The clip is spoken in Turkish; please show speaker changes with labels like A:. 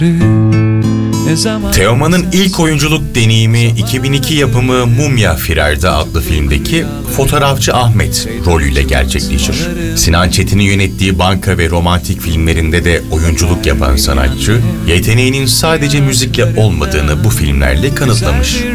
A: Teoman'ın ilk oyunculuk deneyimi 2002 yapımı Mumya Firarda adlı filmdeki Fotoğrafçı Ahmet rolüyle gerçekleşir. Sinan Çetin'in yönettiği banka ve romantik filmlerinde de oyunculuk yapan sanatçı, yeteneğinin sadece müzikle olmadığını bu filmlerle kanıtlamış.